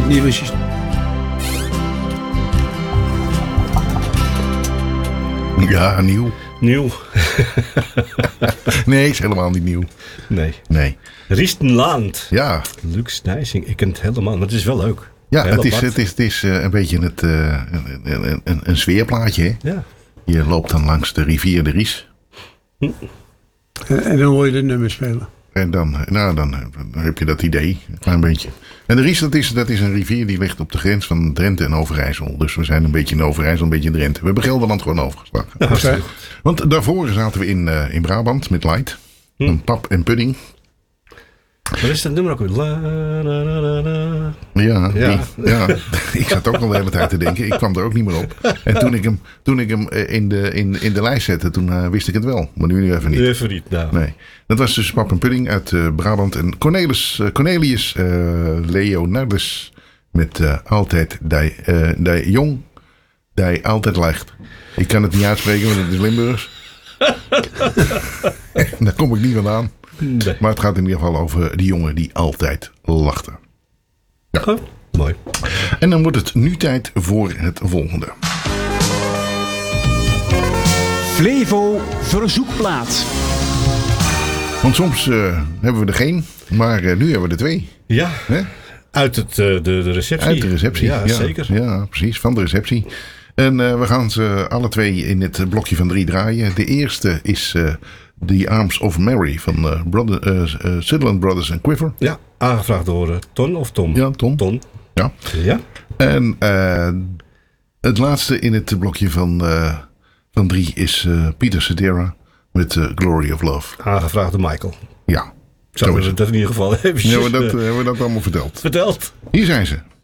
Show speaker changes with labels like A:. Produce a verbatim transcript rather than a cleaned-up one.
A: nieuwe systeem.
B: Ja, nieuw.
C: Nieuw.
B: Nee, is helemaal niet nieuw.
C: Nee.
B: Nee.
C: Riestenland.
B: Ja.
C: Lux Nijsing. Ik ken het helemaal, maar het is wel leuk.
B: Ja,
C: Heel
B: het is,
C: apart.
B: het is, het is uh, een beetje het, uh, een, een, een, een sfeerplaatje. Hè?
C: Ja.
B: Je loopt dan langs de rivier de Ries.
A: En, en dan hoor je de nummers spelen.
B: En dan, nou, dan, dan heb je dat idee, een klein beetje. En de Ries, dat is, dat is een rivier die ligt op de grens van Drenthe en Overijssel. Dus we zijn een beetje in Overijssel, een beetje in Drenthe. We hebben Gelderland gewoon overgeslagen.
C: Ja,
A: Okay.
B: Want daarvoor zaten we in, uh, in Brabant met Light. Hm. Een pap en pudding.
C: Wat is dat nummer ook weer? La, la, la, la, la.
B: Ja,
C: Ja.
B: Die, ja, ik zat ook al de hele tijd te denken. Ik kwam er ook niet meer op. En toen ik hem, toen ik hem in, de, in, in de lijst zette, toen uh, wist ik het wel. Maar nu even niet.
C: Even niet, nou.
B: Nee. Dat was dus pap en pudding uit uh, Brabant. En Cornelis, uh, Cornelius uh, Leonardus met uh, altijd die, uh, die jong, die altijd ligt. Ik kan het niet uitspreken, want het is Limburgs. Daar kom ik niet vandaan.
C: Nee.
B: Maar het gaat in ieder geval over die jongen die altijd lachte.
C: Ja. Oh, mooi.
B: En dan wordt het nu tijd voor het volgende.
D: Flevo verzoekplaat.
B: Want soms uh, hebben we er geen, maar uh, nu hebben we er twee.
C: Ja,
B: Hè?
C: uit het, uh, de, de receptie.
B: Uit de receptie.
C: Ja,
B: ja,
C: zeker.
B: Ja, precies, van de receptie. En uh, we gaan ze alle twee in het blokje van drie draaien. De eerste is uh, The Arms of Mary van uh, brother, uh, uh, Sutherland Brothers and Quiver.
C: Ja, aangevraagd door uh, Ton of Tom?
B: Ja, Tom.
C: Ton.
B: Ja.
C: Ja.
B: En uh, het laatste in het blokje van, uh, van drie is uh, Peter Cetera met uh, Glory of Love.
C: Aangevraagd door Michael.
B: Ja,
C: Zo
B: zo
C: is
B: is
C: het
B: het.
C: in ieder geval eventjes
B: Ja, hebben we dat,
C: uh,
B: uh, hebben we dat allemaal verteld.
C: verteld.
B: Hier zijn ze.